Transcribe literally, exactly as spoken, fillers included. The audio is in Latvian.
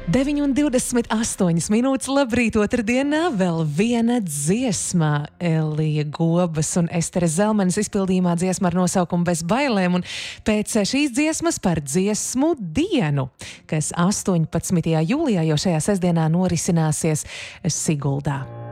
deviņi un divdesmit astoņas minūtes, labrīt, otrdienā vēl viena dziesma. Elija Gobas un Estere Zelmenes izpildījumā dziesma ar nosaukumu Bez bailēm, un pēc šīs dziesmas par dziesmu dienu, kas astoņpadsmitajā jūlijā jau šajā sestdienā norisināsies Siguldā.